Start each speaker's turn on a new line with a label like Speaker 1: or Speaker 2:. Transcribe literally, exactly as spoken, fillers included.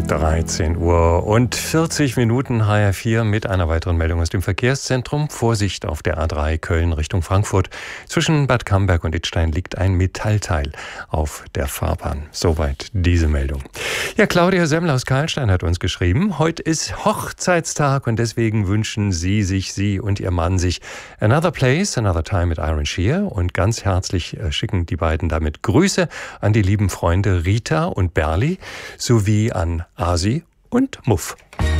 Speaker 1: dreizehn Uhr und vierzig Minuten H R vier mit einer weiteren Meldung aus dem Verkehrszentrum. Vorsicht auf der A drei Köln Richtung Frankfurt. Zwischen Bad Camberg und Idstein liegt ein Metallteil auf der Fahrbahn. Soweit diese Meldung. Ja, Claudia Semmler aus Karlstein hat uns geschrieben, heute ist Hochzeitstag und deswegen wünschen sie sich, sie und ihr Mann sich Another Place, Another Time mit Iron Shear und ganz herzlich schicken die beiden damit Grüße an die lieben Freunde Rita und Berli sowie an Asi und Muff.